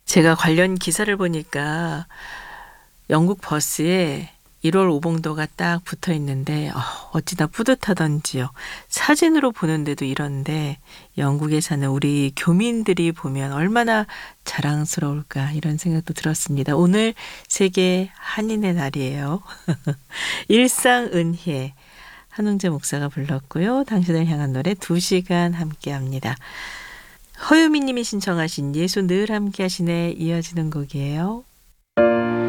제가 관련 기사를 보니까 영국 버스에 1월 오봉도가 딱 붙어 있는데 어찌나 뿌듯하던지요. 사진으로 보는데도 이런데 영국에 사는 우리 교민들이 보면 얼마나 자랑스러울까 이런 생각도 들었습니다. 오늘 세계 한인의 날이에요. 일상은혜 한웅재 목사가 불렀고요. 당신을 향한 노래 2시간 함께합니다. 허유미 님이 신청하신 예수 늘 함께 하시네 이어지는 곡이에요.